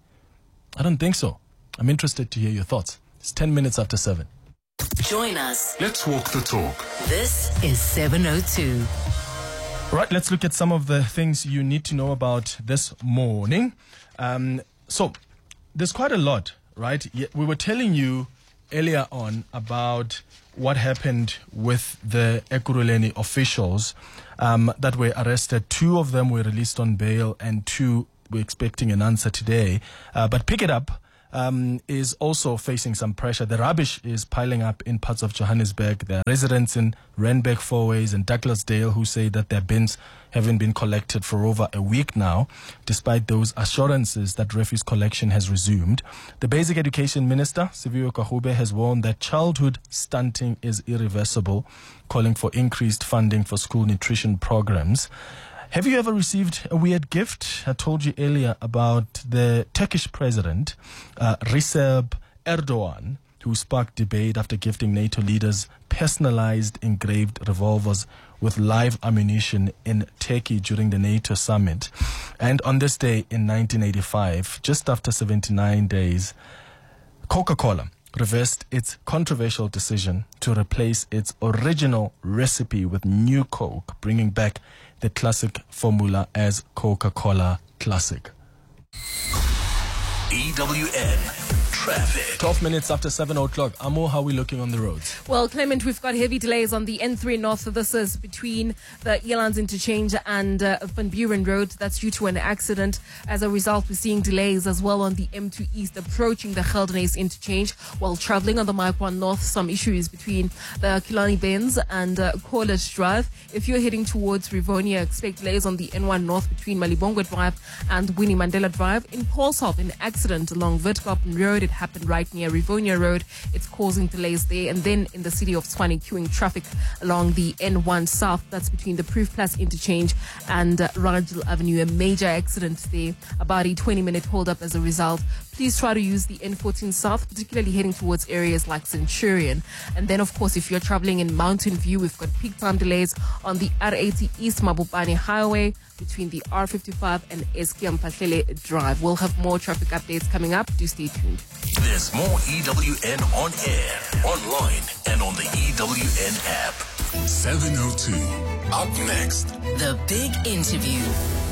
I don't think so. I'm interested to hear your thoughts. It's ten minutes after seven. Join us. Let's walk the talk. This is seven oh two. Right, let's look at some of the things you need to know about this morning. Um, so, there's quite a lot, right? We were telling you earlier on about what happened with the Ekurhuleni officials um, that were arrested. Two of them were released on bail and two were expecting an answer today. Uh, but pick it up. Um, is also facing some pressure. The rubbish is piling up in parts of Johannesburg. There are residents in Randburg, Fourways and Douglasdale who say that their bins haven't been collected for over a week now, despite those assurances that refuse collection has resumed. The Basic Education Minister, Siviwe Kahube, has warned that childhood stunting is irreversible, calling for increased funding for school nutrition programs. Have you ever received a weird gift? I told you earlier about the Turkish president, uh, Recep Erdogan, who sparked debate after gifting NATO leaders personalized engraved revolvers with live ammunition in Turkey during the NATO summit. And on this day in nineteen eighty-five, just after seventy-nine days, Coca-Cola reversed its controversial decision to replace its original recipe with new Coke, bringing back the classic formula as Coca-Cola Classic. E W N Traffic. twelve minutes after seven o'clock. Amo, how are we looking on the roads? Well, Clement, we've got heavy delays on the N three North. This is between the Elands Interchange and uh, Van Buren Road. That's due to an accident. As a result, we're seeing delays as well on the M two East approaching the Geldenhuys Interchange. While traveling on the Mike one North, some issues between the Killarney Benz and uh, Corliss Drive. If you're heading towards Rivonia, expect delays on the N one North between Malibongwe Drive and Winnie Mandela Drive. In Paulshof, an accident along Witkappen Road. It happened right near Rivonia Road. It's causing delays there. And then in the city of Tshwane, queuing traffic along the N one South. That's between the Proof Plus Interchange and uh, Rajal Avenue. A major accident there. About a twenty minute hold up as a result. Please try to use the N fourteen South, particularly heading towards areas like Centurion. And then, of course, if you're traveling in Mountain View, we've got peak time delays on the R eighty East Mabopane Highway between the R fifty-five and Eskia Mpahlele Drive. We'll have more traffic updates coming up. Do stay tuned. There's more E W N on air, online, and on the E W N app. seven oh two. Up next. The big interview.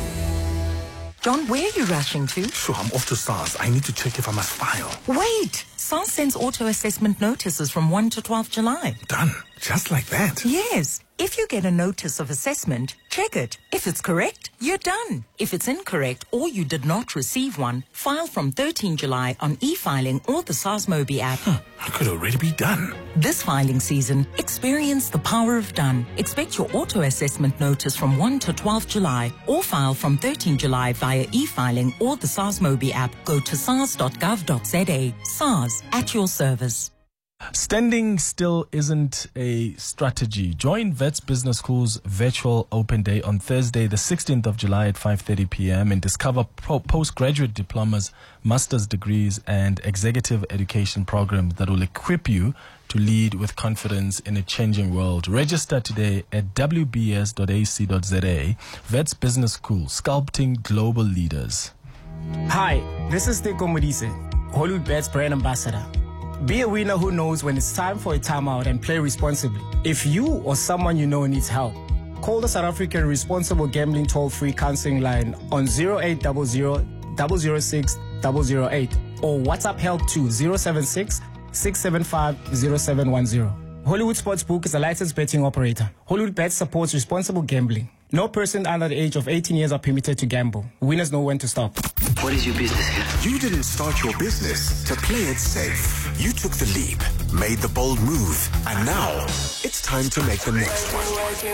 John, where are you rushing to? Sure, I'm off to SARS. I need to check if I must file. Wait! SARS sends auto-assessment notices from first to twelfth July. Done. Just like that? Yes. If you get a notice of assessment, check it. If it's correct, you're done. If it's incorrect or you did not receive one, file from thirteenth July on e-filing or the SARS Mobi app. Huh, I could already be done. This filing season, experience the power of done. Expect your auto-assessment notice from first to twelfth July or file from thirteenth July via e-filing or the SARS Mobi app. Go to sars dot gov dot za. SARS, at your service. Standing still isn't a strategy. Join Wits Business School's virtual open day on Thursday, the sixteenth of July at five thirty p.m. and discover pro- postgraduate diplomas, master's degrees, and executive education programs that will equip you to lead with confidence in a changing world. Register today at w b s dot a c dot z a. Wits Business School, sculpting global leaders. Hi, this is Teko Modise, Hollywood Bets brand ambassador. Be a winner who knows when it's time for a timeout and play responsibly. If you or someone you know needs help, call the South African Responsible Gambling Toll-Free Counseling Line on zero eight zero zero, zero zero six, zero zero eight or WhatsApp help to zero seven six, six seven five, zero seven one zero. Hollywood Sportsbook is a licensed betting operator. Hollywood Bets supports responsible gambling. No person under the age of eighteen years are permitted to gamble. Winners know when to stop. What is your business here? You didn't start your business to play it safe. You took the leap, made the bold move, and now it's time to make the next one.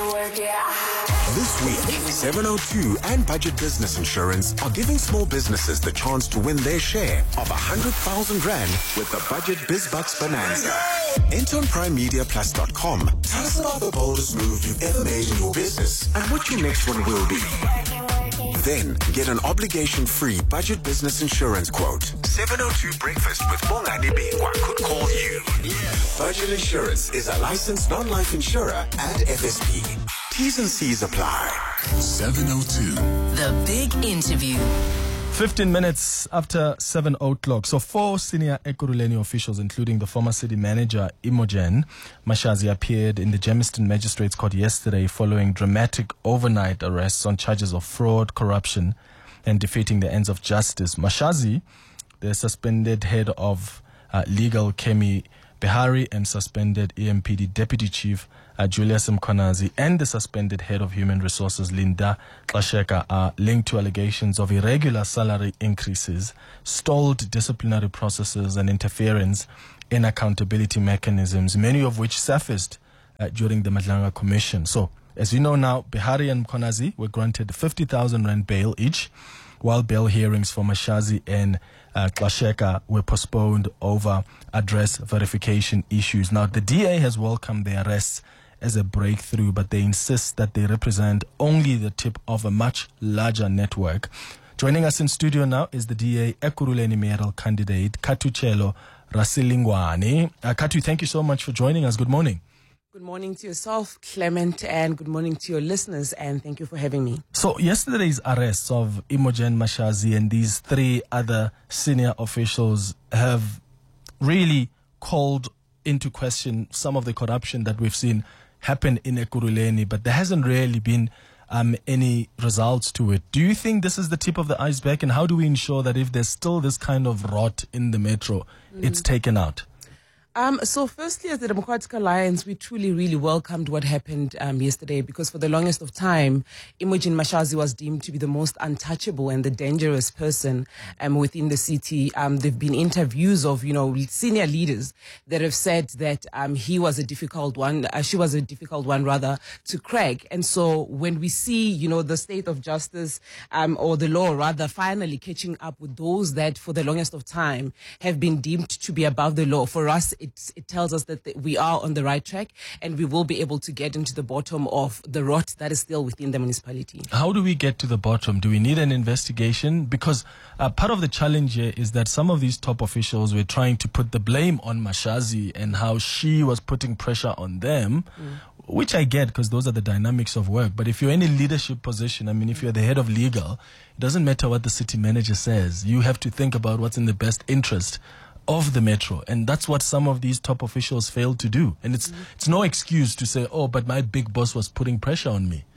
This week, seven oh two and Budget Business Insurance are giving small businesses the chance to win their share of one hundred thousand rand with the Budget BizBucks Bonanza. Enter on prime media plus dot com. Tell us about the boldest move you've ever made in your business and what your next one will be. Then get an obligation-free Budget Business Insurance quote. seven oh two Breakfast with Bongani Bingwa could call you. Budget Insurance is a licensed non-life insurer and F S P. T's and C's apply. seven oh two. The big interview. fifteen minutes after seven o'clock. So four senior Ekurhuleni officials, including the former city manager Imogen Mashazi, appeared in the Germiston Magistrates Court yesterday following dramatic overnight arrests on charges of fraud, corruption, and defeating the ends of justice. Mashazi, the suspended head of uh, legal Kemi Behari, and suspended E M P D Deputy Chief uh, Julius Mkhwanazi, and the suspended head of Human Resources Linda Xasheka are linked to allegations of irregular salary increases, stalled disciplinary processes, and interference in accountability mechanisms, many of which surfaced uh, during the Madlanga Commission. So, as you know now, Behari and Mkhwanazi were granted fifty thousand rand bail each, while bail hearings for Mashazi and uh, Xasheka were postponed over address verification issues. Now, the D A has welcomed the arrests as a breakthrough, but they insist that they represent only the tip of a much larger network. Joining us in studio now is the D A Ekurhuleni mayoral candidate, Kathuchelo Rasilingwane. Uh, Kathu, thank you so much for joining us. Good morning. Good morning to yourself, Clement, and good morning to your listeners, and thank you for having me. So yesterday's arrests of Imogen Mashazi and these three other senior officials have really called into question some of the corruption that we've seen happen in Ekurhuleni, but there hasn't really been um, any results to it. Do you think this is the tip of the iceberg, and how do we ensure that if there's still this kind of rot in the metro, mm. it's taken out? Um, so firstly, as the Democratic Alliance, we truly, really welcomed what happened um, yesterday, because for the longest of time, Imogen Mashazi was deemed to be the most untouchable and the dangerous person um, within the city. Um, there have been interviews of, you know, senior leaders that have said that um, he was a difficult one, uh, she was a difficult one rather, to crack. And so when we see, you know, the state of justice um, or the law rather finally catching up with those that for the longest of time have been deemed to be above the law, for us, It, it tells us that th- we are on the right track, and we will be able to get into the bottom of the rot that is still within the municipality. How do we get to the bottom? Do we need an investigation? Because uh, part of the challenge here is that some of these top officials were trying to put the blame on Mashazi and how she was putting pressure on them, mm. which I get because those are the dynamics of work. But if you're in a leadership position, I mean, if you're the head of legal, it doesn't matter what the city manager says. You have to think about what's in the best interest of the metro, and that's what some of these top officials failed to do. And it's mm-hmm. it's no excuse to say, oh, but my big boss was putting pressure on me.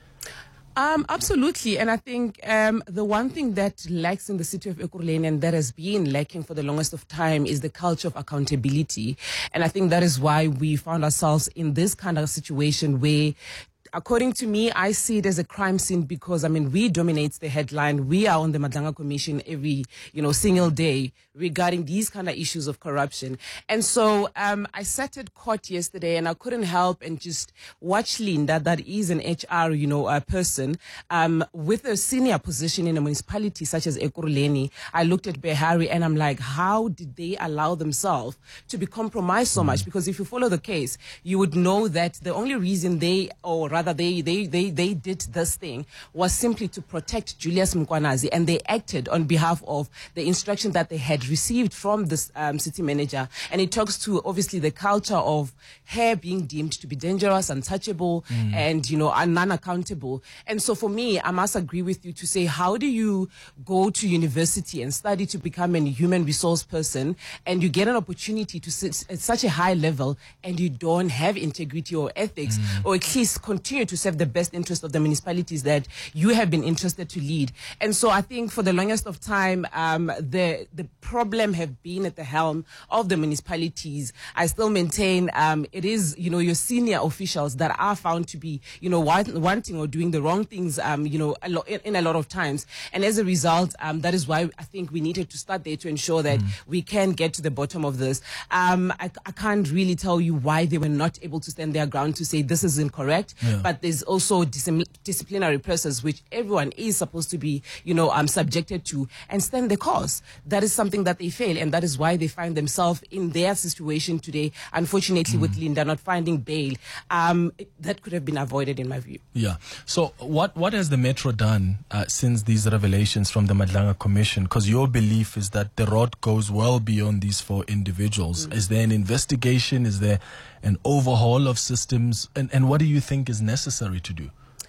Um, absolutely. And I think um, the one thing that lacks in the city of Ekurhuleni, and that has been lacking for the longest of time, is the culture of accountability. And I think that is why we found ourselves in this kind of situation where, according to me, I see it as a crime scene, because, I mean, we dominate the headline. We are on the Madlanga Commission every, you know, single day regarding these kind of issues of corruption. And so um, I sat at court yesterday, and I couldn't help and just watch Linda, that is an H R, you know, uh, person, um, with a senior position in a municipality such as Ekurhuleni. I looked at Behari, and I'm like, how did they allow themselves to be compromised so much? Because if you follow the case, you would know that the only reason they, or rather they, they, they, they did this thing was simply to protect Julius Mkhwanazi, and they acted on behalf of the instruction that they had received from this um, city manager. And it talks to, obviously, the culture of her being deemed to be dangerous, untouchable, mm. and, you know, non-accountable. And so for me, I must agree with you to say, how do you go to university and study to become a human resource person, and you get an opportunity to sit at such a high level, and you don't have integrity or ethics, mm. or at least continue to serve the best interest of the municipalities that you have been interested to lead? And so I think for the longest of time, um, the the problem have been at the helm of the municipalities. I still maintain um, it is, you know, your senior officials that are found to be, you know, want, wanting or doing the wrong things, um, you know, a lo- in, in a lot of times. And as a result, um, that is why I think we needed to start there to ensure that mm. we can get to the bottom of this. Um, I, I can't really tell you why they were not able to stand their ground to say this is incorrect, yeah. but there's also dis- disciplinary process which everyone is supposed to be, you know, um, subjected to, and stand the course. That is something that they fail, and that is why they find themselves in their situation today, unfortunately, mm. with Linda not finding bail. Um, that could have been avoided, in my view. Yeah. So what, what has the Metro done uh, since these revelations from the Madlanga Commission? Because your belief is that the rot goes well beyond these four individuals. Mm. Is there an investigation? Is there an overhaul of systems? And, and what do you think is necessary to do?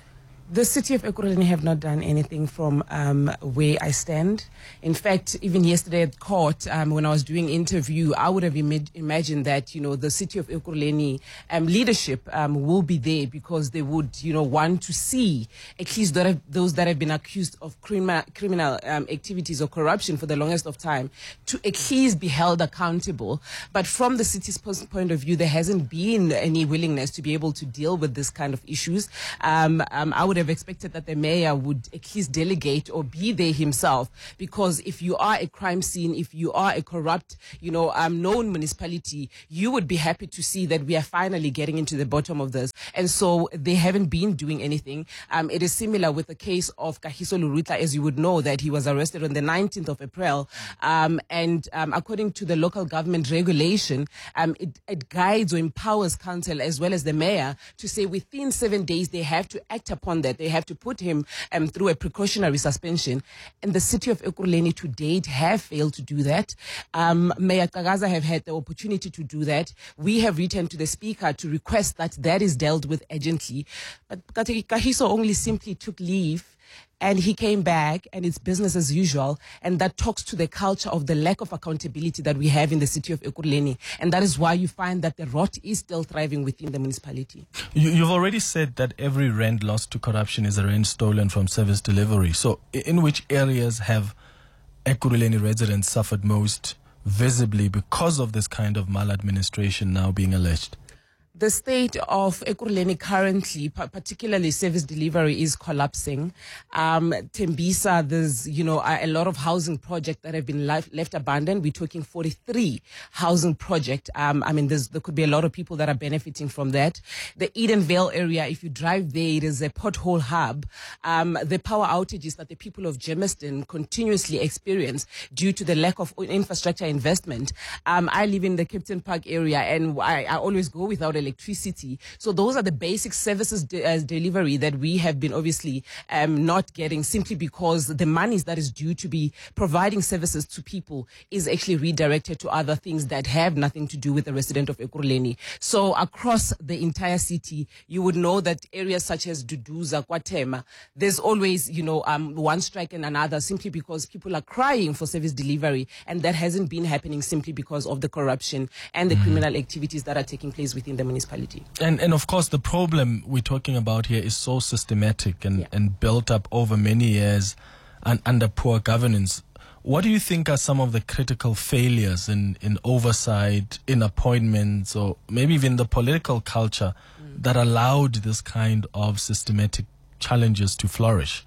The city of Ekurhuleni have not done anything from um, where I stand. In fact, even yesterday at court, um, when I was doing interview, I would have Im- imagined that, you know, the city of Ekurhuleni um, leadership um, will be there because they would, you know, want to see at least that have, those that have been accused of criminal, criminal um, activities or corruption for the longest of time to at least be held accountable. But from the city's point of view, there hasn't been any willingness to be able to deal with this kind of issues. Um, um, I would have expected that the mayor would at least delegate or be there himself, because if you are a crime scene, if you are a corrupt, you know, um, known municipality, you would be happy to see that we are finally getting into the bottom of this. And so they haven't been doing anything. Um, it is similar with the case of Kagiso Lurutla, as you would know, that he was arrested on the nineteenth of April. Um, and um, according to the local government regulation, um, it, it guides or empowers council as well as the mayor to say within seven days they have to act upon that. They have to put him um, through a precautionary suspension. And the city of Ekurhuleni to date have failed to do that. Um, Mayor Kagaza have had the opportunity to do that. We have written to the speaker to request that that is dealt with urgently. But Kagiso only simply took leave. And he came back, and it's business as usual. And that talks to the culture of the lack of accountability that we have in the city of Ekurhuleni. And that is why you find that the rot is still thriving within the municipality. You, you've already said that every rand lost to corruption is a rand stolen from service delivery. So in which areas have Ekurhuleni residents suffered most visibly because of this kind of maladministration now being alleged? The state of Ekurhuleni currently, particularly service delivery, is collapsing. Um, Tembisa, there's, you know, a, a lot of housing projects that have been left, left abandoned. We're talking forty-three housing projects. Um, I mean, there's, there could be a lot of people that are benefiting from that. The Edenvale area, if you drive there, it is a pothole hub. Um, the power outages that the people of Germiston continuously experience due to the lack of infrastructure investment. Um, I live in the Captain Park area, and I, I always go without electricity. electricity. So those are the basic services de- uh, delivery that we have been obviously um, not getting, simply because the monies that is due to be providing services to people is actually redirected to other things that have nothing to do with the resident of Ekurhuleni. So across the entire city, you would know that areas such as Duduza, KwaThema, there's always, you know, um, one strike and another, simply because people are crying for service delivery, and that hasn't been happening simply because of the corruption and the mm. criminal activities that are taking place within the municipality. And and of course, the problem we're talking about here is so systematic and, yeah. and built up over many years and under poor governance. What do you think are some of the critical failures in, in oversight, in appointments, or maybe even the political culture mm. that allowed this kind of systematic challenges to flourish?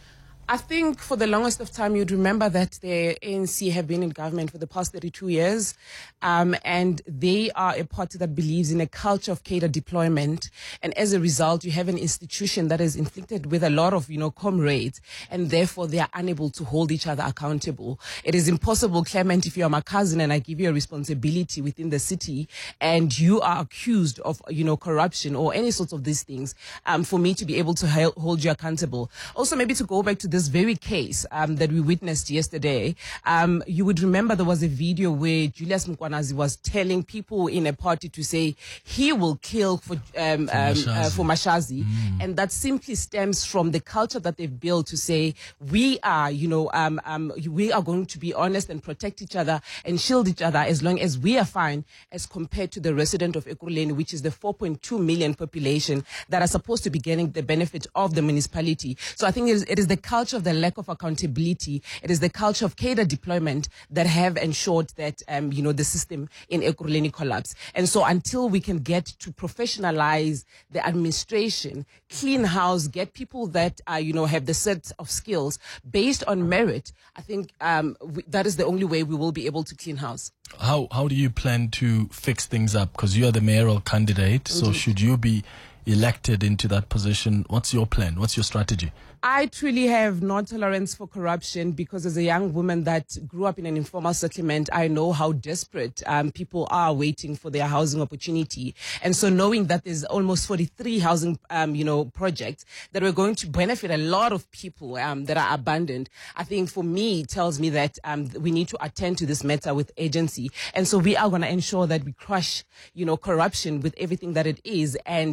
I think for the longest of time, you'd remember that the A N C have been in government for the past thirty-two years, um, and they are a party that believes in a culture of cadre deployment. And as a result, you have an institution that is inflicted with a lot of, you know, comrades, and therefore they are unable to hold each other accountable. It is impossible, Clement, if you are my cousin and I give you a responsibility within the city, and you are accused of, you know, corruption or any sorts of these things, um, for me to be able to help hold you accountable. Also, maybe to go back to the this very case um, that we witnessed yesterday, um, you would remember there was a video where Julius Mkwanazi was telling people in a party to say he will kill for um, for, um, Mashazi. Uh, for Mashazi. Mm. And that simply stems from the culture that they've built to say we are, you know, um, um, we are going to be honest and protect each other and shield each other as long as we are fine, as compared to the resident of Ekurhuleni, which is the four point two million population that are supposed to be getting the benefit of the municipality. So I think it is, it is the culture of the lack of accountability. It is the culture of cadre deployment that have ensured that, um, you know, the system in Ekurhuleni collapse. And so until we can get to professionalize the administration, clean house, get people that, uh, you know, have the set of skills based on merit, I think um, we, that is the only way we will be able to clean house. How, how do you plan to fix things up? Because you are the mayoral candidate, so Indeed. Should you be elected into that position, what's your plan? What's your strategy? I truly have no tolerance for corruption, because as a young woman that grew up in an informal settlement, I know how desperate um, people are waiting for their housing opportunity. And so knowing that there's almost forty-three housing, um, you know, projects that are going to benefit a lot of people um, that are abandoned, I think for me, it tells me that um, we need to attend to this matter with agency. And so we are going to ensure that we crush, you know, corruption with everything that it is, and, you know, and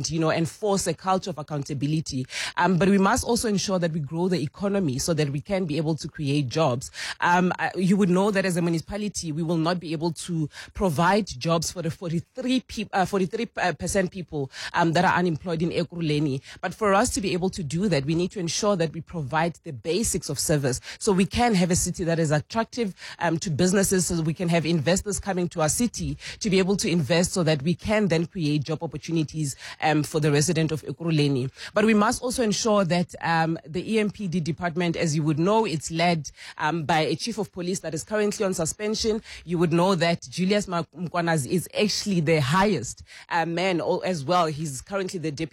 enforce a culture of accountability. Um, but we must also ensure that we grow the economy so that we can be able to create jobs. Um, uh, you would know that as a municipality, we will not be able to provide jobs for the forty-three pe- uh, forty-three percent people um, that are unemployed in Ekurhuleni. But for us to be able to do that, we need to ensure that we provide the basics of service so we can have a city that is attractive um, to businesses, so that we can have investors coming to our city to be able to invest so that we can then create job opportunities um, for the resident of Ekurhuleni. But we must also ensure that um, the E M P D department, as you would know, it's led um, by a chief of police that is currently on suspension. You would know that Julius Mkwanazi is actually the highest uh, man as well. He's currently the deputy